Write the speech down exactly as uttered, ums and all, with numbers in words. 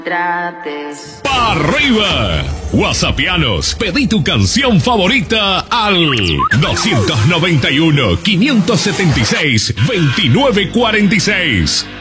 Trates. ¡Pa' arriba! WhatsAppianos, pedí tu canción favorita al dos nueve uno, cinco siete seis, dos nueve cuatro seis.